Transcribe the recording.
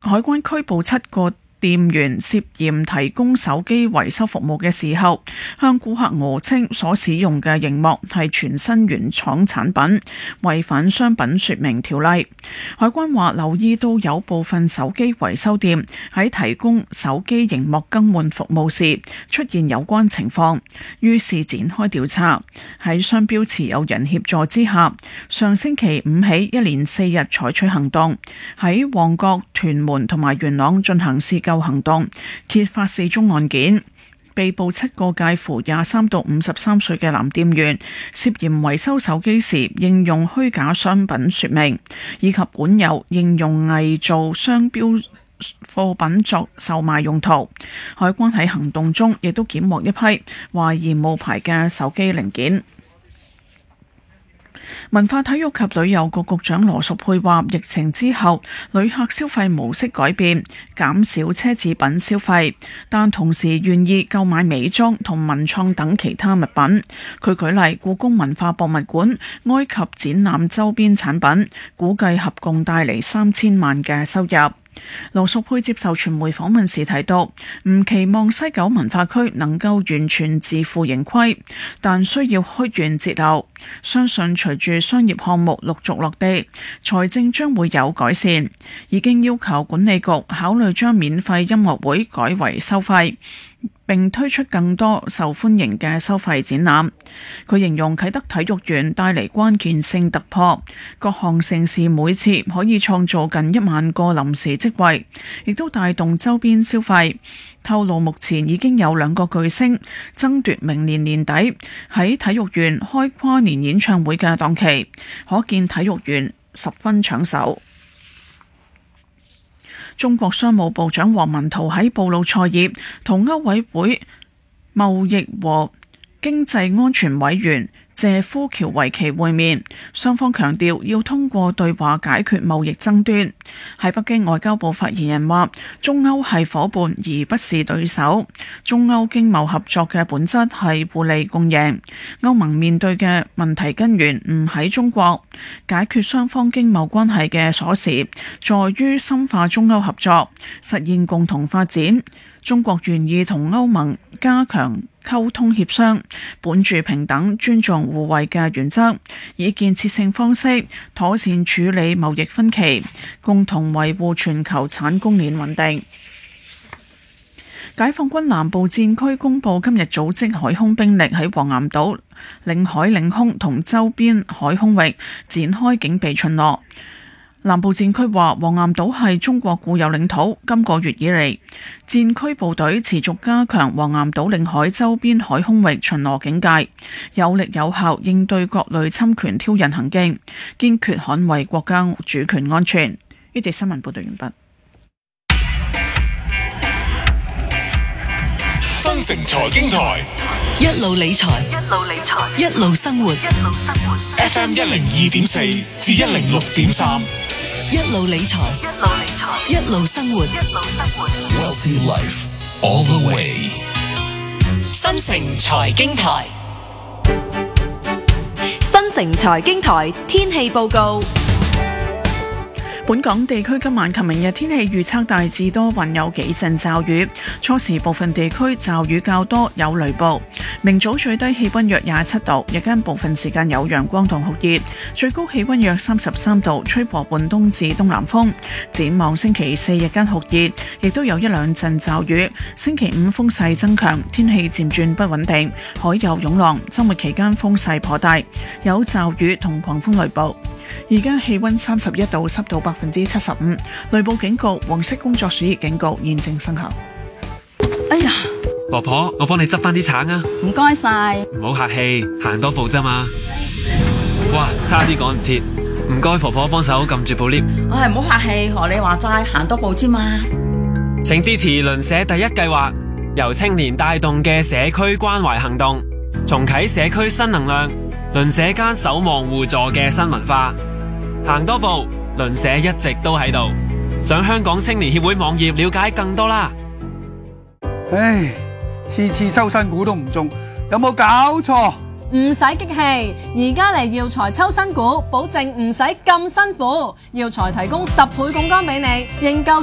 海關拘捕7個店員涉嫌提供手機維修服務嘅時候，向顧客訛稱所使用嘅螢幕係全新原廠產品，違反商品說明條例。海關話留意到有部分手機維修店喺提供手機螢幕更換服務時出現有關情況，於是展開調查。喺商標持有人協助之下，上星期五起一連4日採取行動，喺旺角、屯門同埋元朗進行試救行動，揭發4宗案件，被捕7個介乎23到53歲嘅男店員，涉嫌維修手機時應用虛假商品說明，以及管有應用偽造商標貨品作售賣用途。海關喺行動中亦都檢獲一批懷疑冒牌嘅手機零件。文化體育及旅遊局局長羅淑佩話，疫情之後旅客消費模式改變，減少奢侈品消費，但同時願意購買美妝同文創等其他物品。佢舉例，故宮文化博物館埃及展覽周邊產品，估計合共帶嚟3000萬嘅收入。羅淑佩接受傳媒訪問時提到，唔期望西九文化區能夠完全自負盈虧，但需要開源節流。相信隨住商業項目陸續落地，財政將會有改善。已經要求管理局考慮將免費音樂會改為收費，並推出更多受歡迎嘅收費展覽。佢形容啟德體育園帶嚟關鍵性突破，各項盛事每次可以創造近1萬個臨時職位，亦都帶動周邊消費。透露目前已經有2個巨星爭奪明年年底喺體育園開跨年演唱會嘅檔期，可見體育園十分搶手。中國商務部長王文濤喺布魯塞爾同歐委會貿易和經濟安全委員謝夫喬維奇會面，雙方強調要通過對話解決貿易爭端。喺北京，外交部發言人話，中歐係夥伴而不是對手，中歐經貿合作嘅本質係互利共贏。歐盟面對嘅問題根源唔喺中國，解決雙方經貿關係嘅鎖匙在於深化中歐合作，實現共同發展。中國願意同歐盟加強溝通協商，本住平等、尊重、互惠嘅原則，以建設性方式妥善處理貿易分歧，共同維護全球產供鏈穩定。解放軍南部戰區公佈今日組織海空兵力喺黃岩島領海領空同周邊海空域展開警備巡邏。南部戰區話，黃岩島係中國固有領土，今個月以嚟，戰區部隊持續加強黃岩島領海周邊海空域巡邏警戒，有力有效應對各類侵權挑釁行徑，堅決捍衛國家主權安全。呢節新聞報道完畢。 新城財經台一路理財，一路生活。 FM 102.4至106.3， 一路理財，一路生活。 Wealthy Life all the way。 新城財經台， 新城財經台天氣報告。 本港地區今晚及明日天氣預測大致多雲，有幾陣驟雨，初時部分地區驟雨較多，有雷暴。明早最低氣溫約27度，日間部分時間有陽光同酷熱，最高氣溫約33度，吹和緩東至東南風。展望星期4日間酷熱，亦都有1兩陣驟雨。星期5風勢增強，天氣漸轉不穩定，海有湧浪。周末期間風勢頗大，有驟雨同狂風雷暴。而家氣溫31度，濕度75%，雷暴警告、黃色工作暑熱警告現正生效。 哎呀，婆婆，我幫你執翻啲橙啊！ 唔該晒， 唔好客氣，行多步咋嘛。哇，差啲趕唔切，唔該婆婆幫手撳住部 lift。 唉，唔好客氣，學你話齋，行多步啫嘛。 請支持鄰舍第一計劃，由青年帶動嘅社區關懷行動，重啟社區新能量，鄰舍間守望互助嘅新文化。行多步，鄰舍一直都喺度。上香港青年協會網頁了解更多啦。 唉，次次抽新股都唔中，有冇搞錯？ 唔使激氣，而家嚟耀才抽新股，保證唔使咁辛苦。耀才提供10倍槓桿俾你，認購